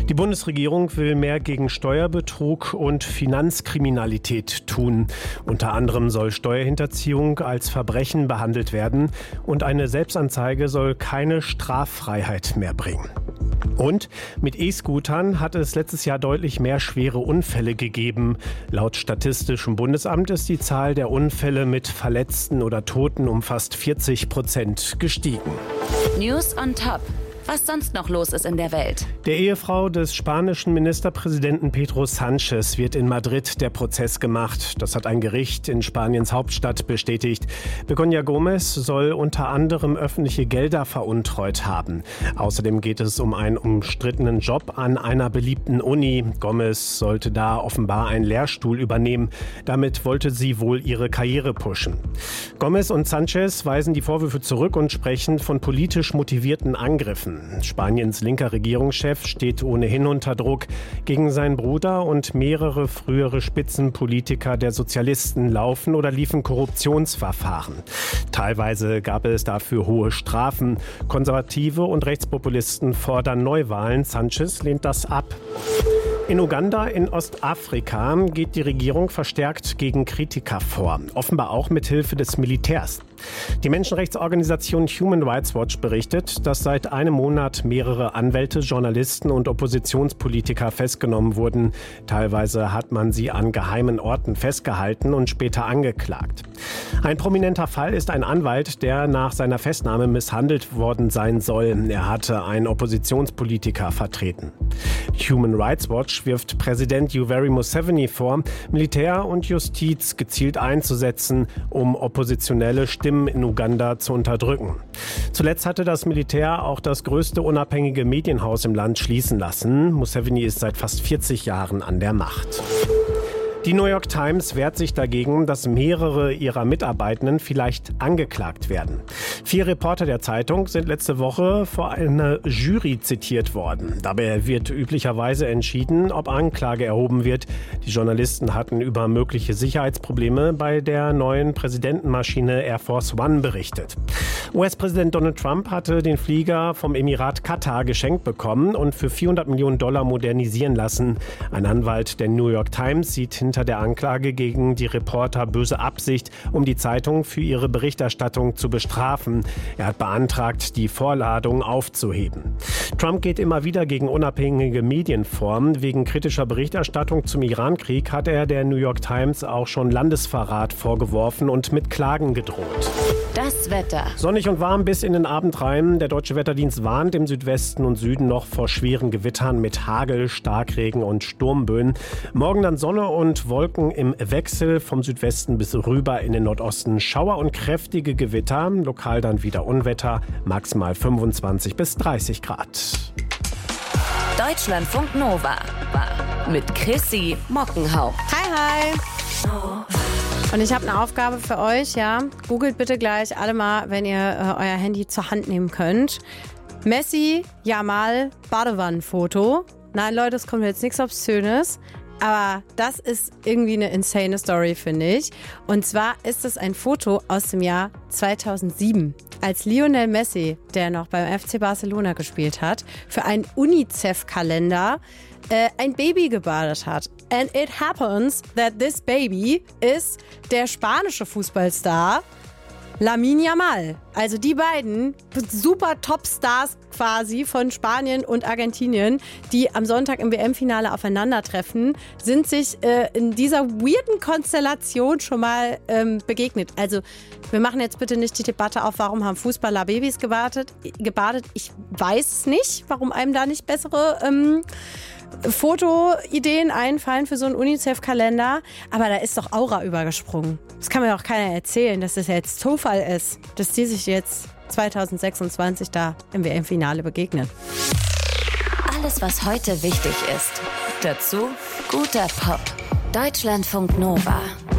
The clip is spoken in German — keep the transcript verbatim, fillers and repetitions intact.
Die Bundesregierung will mehr gegen Steuerbetrug und Finanzkriminalität tun. Unter anderem soll Steuerhinterziehung als Verbrechen behandelt werden und eine Selbstanzeige soll keine Straffreiheit mehr bringen. Und mit E-Scootern hat es letztes Jahr deutlich mehr schwere Unfälle gegeben. Laut Statistischem Bundesamt ist die Zahl der Unfälle mit Verletzten oder Toten um fast vierzig Prozent gestiegen. News on Top. Was sonst noch los ist in der Welt. Der Ehefrau des spanischen Ministerpräsidenten Pedro Sánchez wird in Madrid der Prozess gemacht. Das hat ein Gericht in Spaniens Hauptstadt bestätigt. Begoña Gómez soll unter anderem öffentliche Gelder veruntreut haben. Außerdem geht es um einen umstrittenen Job an einer beliebten Uni. Gómez sollte da offenbar einen Lehrstuhl übernehmen. Damit wollte sie wohl ihre Karriere pushen. Gómez und Sánchez weisen die Vorwürfe zurück und sprechen von politisch motivierten Angriffen. Spaniens linker Regierungschef steht ohnehin unter Druck. Gegen seinen Bruder und mehrere frühere Spitzenpolitiker der Sozialisten laufen oder liefen Korruptionsverfahren. Teilweise gab es dafür hohe Strafen. Konservative und Rechtspopulisten fordern Neuwahlen. Sánchez lehnt das ab. In Uganda in Ostafrika geht die Regierung verstärkt gegen Kritiker vor, offenbar auch mit Hilfe des Militärs. Die Menschenrechtsorganisation Human Rights Watch berichtet, dass seit einem Monat mehrere Anwälte, Journalisten und Oppositionspolitiker festgenommen wurden. Teilweise hat man sie an geheimen Orten festgehalten und später angeklagt. Ein prominenter Fall ist ein Anwalt, der nach seiner Festnahme misshandelt worden sein soll. Er hatte einen Oppositionspolitiker vertreten. Human Rights Watch wirft Präsident Yoweri Museveni vor, Militär und Justiz gezielt einzusetzen, um oppositionelle Stimmen in Uganda zu unterdrücken. Zuletzt hatte das Militär auch das größte unabhängige Medienhaus im Land schließen lassen. Museveni ist seit fast vierzig Jahren an der Macht. Die New York Times wehrt sich dagegen, dass mehrere ihrer Mitarbeitenden vielleicht angeklagt werden. Vier Reporter der Zeitung sind letzte Woche vor einer Jury zitiert worden. Dabei wird üblicherweise entschieden, ob Anklage erhoben wird. Die Journalisten hatten über mögliche Sicherheitsprobleme bei der neuen Präsidentenmaschine Air Force One berichtet. U S-Präsident Donald Trump hatte den Flieger vom Emirat Katar geschenkt bekommen und für vierhundert Millionen Dollar modernisieren lassen. Ein Anwalt der New York Times sieht hinter der Anklage gegen die Reporter böse Absicht, um die Zeitung für ihre Berichterstattung zu bestrafen. Er hat beantragt, die Vorladung aufzuheben. Trump geht immer wieder gegen unabhängige Medien vor. Wegen kritischer Berichterstattung zum Irankrieg hat er der New York Times auch schon Landesverrat vorgeworfen und mit Klagen gedroht. Das Wetter. Sonnig und warm bis in den Abend rein. Der Deutsche Wetterdienst warnt im Südwesten und Süden noch vor schweren Gewittern mit Hagel, Starkregen und Sturmböen. Morgen dann Sonne und Wolken im Wechsel vom Südwesten bis rüber in den Nordosten. Schauer und kräftige Gewitter, lokal dann wieder Unwetter, maximal fünfundzwanzig bis dreißig Grad. Deutschlandfunk Nova mit Chrissy Mockenhaupt. Hi, hi. Und ich habe eine Aufgabe für euch, ja. Googelt bitte gleich alle mal, wenn ihr äh, euer Handy zur Hand nehmen könnt. Messi, Jamal, Badewannenfoto. Nein, Leute, es kommt jetzt nichts Obszönes. Aber das ist irgendwie eine insane Story, finde ich. Und zwar ist es ein Foto aus dem Jahr zweitausendsieben, als Lionel Messi, der noch beim F C Barcelona gespielt hat, für einen UNICEF-Kalender äh, ein Baby gebadet hat. And it happens that this baby ist der spanische Fußballstar Lamine Yamal. Also die beiden super Topstars quasi von Spanien und Argentinien, die am Sonntag im W M-Finale aufeinandertreffen, sind sich äh, in dieser weirden Konstellation schon mal ähm, begegnet. Also wir machen jetzt bitte nicht die Debatte auf, warum haben Fußballer Babys gebadet. gebadet. Ich weiß es nicht, warum einem da nicht bessere ähm, Fotoideen einfallen für so einen UNICEF-Kalender. Aber da ist doch Aura übergesprungen. Das kann mir doch keiner erzählen, dass das jetzt Zufall ist, dass die sich jetzt zweitausendsechsundzwanzig da im W M-Finale begegnen. Alles, was heute wichtig ist. Dazu guter Pop. Deutschlandfunk Nova.